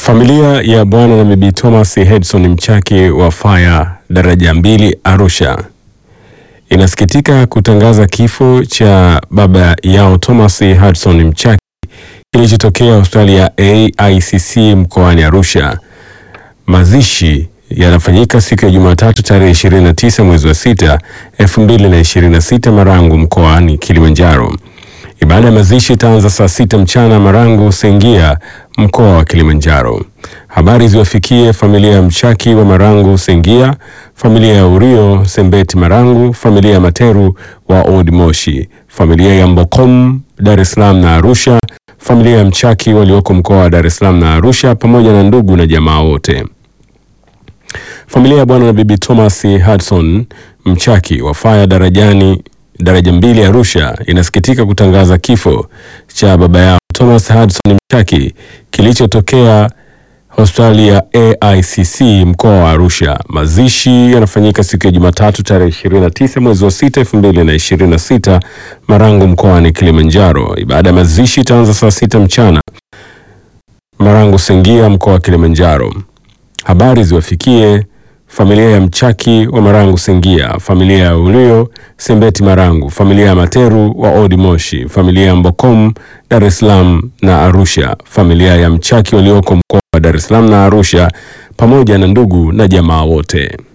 Familia ya Bwana na Bibi Thomas Hedson Mchaki wa Fire daraja 2 Arusha inasikitika kutangaza kifo cha baba yao Thomas Hedson Mchaki kilichotokea hospitali ya AICC mkoani Arusha. Mazishi yanafanyika siku ya Jumatatu tarehe 29 mwezi wa 6 2026 Marangu mkoani Kilimanjaro. Ibada ya mazishi itaanza saa 6 mchana Marangu Sengia mkoa wa Kilimanjaro. Habari ziwafikie familia ya Mchaki wa Marangu Sengia, familia ya Urio Sembeti Marangu, familia ya Materu wa Old Moshi, familia ya Mbokom Dar es Salaam na Arusha, familia ya Mchaki walioko mkoa wa Dar es Salaam na Arusha pamoja na ndugu na jamaa wote. Familia ya Bwana na Bibi Thomas Hedson Mchaki wa Fire daraja 2 Arusha inasikitika kutangaza kifo cha baba yao Thomas Hedson Mchaki kilichotokea hospitali ya AICC mkoa wa Arusha. Mazishi yanafanyika siku ya Jumatatu tarehe 29 mwezi wa 6 2026 Marangu mkoani Kilimanjaro. Ibada ya mazishi itaanza saa 6 mchana Marangu Sengia mkoa wa Kilimanjaro. Habari ziwafikie familia ya Mchaki wa Marangu Sengia, familia ya Urio Sembeti Marangu, familia ya Materu wa Old Moshi, familia ya Mbokom Dar es Salaam na Arusha, familia ya Mchaki walioko mkoa wa Dar es Salaam na Arusha pamoja na ndugu na jamaa wote.